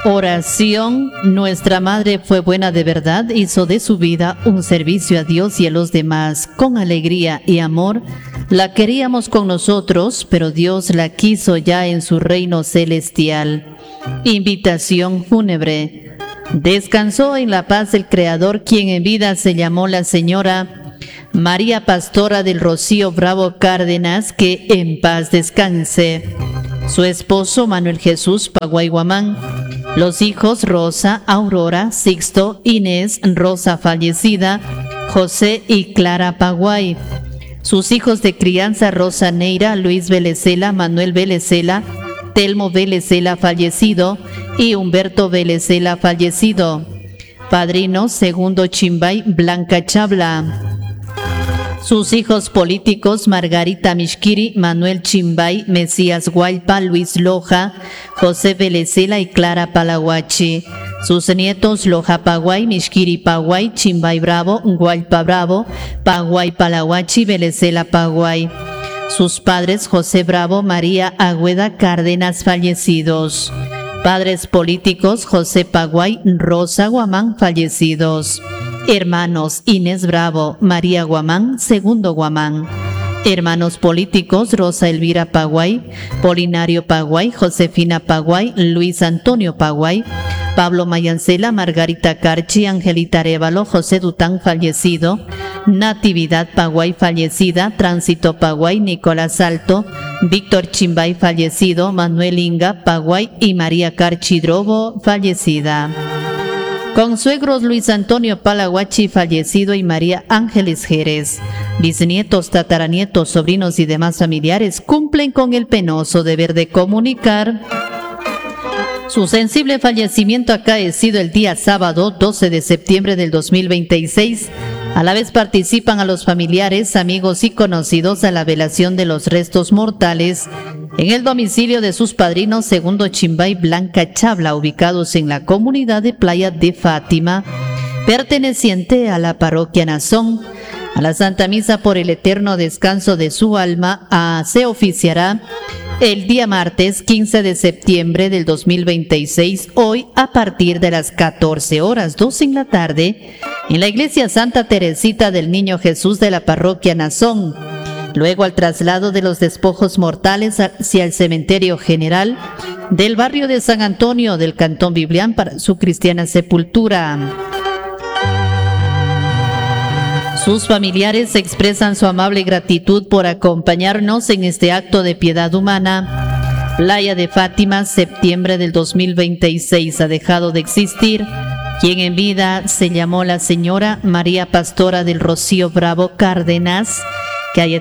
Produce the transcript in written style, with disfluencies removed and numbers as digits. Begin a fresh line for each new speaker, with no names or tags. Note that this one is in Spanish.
Oración. Nuestra Madre fue buena de verdad, hizo de su vida un servicio a Dios y a los demás. Con alegría y amor la queríamos con nosotros, pero Dios la quiso ya en su reino celestial. Invitación fúnebre. Descansó en la paz el Creador, quien en vida se llamó la señora María Pastora del Rocío Bravo Cárdenas, que en paz descanse. Su esposo Manuel Jesús Paguay Guamán. Los hijos Rosa, Aurora, Sixto, Inés, Rosa fallecida, José y Clara Paguay. Sus hijos de crianza Rosa Neira, Luis Velecela, Manuel Velecela, Telmo Velecela fallecido y Humberto Velecela fallecido. Padrino Segundo Chimbay, Blanca Chabla. Sus hijos políticos Margarita Mishkiri, Manuel Chimbay, Mesías Guaypa, Luis Loja, José Velecela y Clara Palahuachi. Sus nietos Loja Paguay, Mishkiri Paguay, Chimbay Bravo, Guaypa Bravo, Paguay Palahuachi, Velecela Paguay. Sus padres José Bravo, María Agüeda Cárdenas fallecidos. Padres políticos José Paguay, Rosa Guamán fallecidos. Hermanos Inés Bravo, María Guamán, Segundo Guamán. Hermanos políticos Rosa Elvira Paguay, Polinario Paguay, Josefina Paguay, Luis Antonio Paguay, Pablo Mayancela, Margarita Carchi, Angelita Arévalo, José Dután fallecido, Natividad Paguay fallecida, Tránsito Paguay, Nicolás Alto, Víctor Chimbay fallecido, Manuel Inga Paguay y María Carchi Drobo fallecida. Consuegros Luis Antonio Palahuachi fallecido y María Ángeles Jerez. Bisnietos, tataranietos, sobrinos y demás familiares cumplen con el penoso deber de comunicar su sensible fallecimiento acaecido el día sábado 12 de septiembre del 2026. A la vez participan a los familiares, amigos y conocidos a la velación de los restos mortales en el domicilio de sus padrinos Segundo Chimbay, Blanca Chabla, ubicados en la comunidad de Playa de Fátima, perteneciente a la parroquia Nazón. A la Santa Misa por el eterno descanso de su alma se oficiará el día martes 15 de septiembre del 2026, hoy a partir de las 14 horas, 2 en la tarde, en la iglesia Santa Teresita del Niño Jesús de la parroquia Nazón. Luego al traslado de los despojos mortales hacia el cementerio general del barrio de San Antonio del Cantón Biblián para su cristiana sepultura. Sus familiares expresan su amable gratitud por acompañarnos en este acto de piedad humana. Playa de Fátima, septiembre del 2026, ha dejado de existir quien en vida se llamó la señora María Pastora del Rocío Bravo Cárdenas, que haya